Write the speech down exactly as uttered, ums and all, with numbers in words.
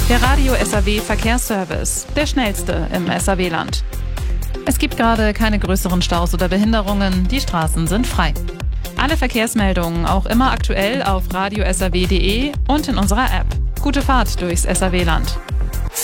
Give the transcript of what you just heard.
Der Radio S A W Verkehrsservice, der schnellste im S A W-Land. Es gibt gerade keine größeren Staus oder Behinderungen, die Straßen sind frei. Alle Verkehrsmeldungen auch immer aktuell auf radio s a w punkt d e und in unserer App. Gute Fahrt durchs S A W-Land.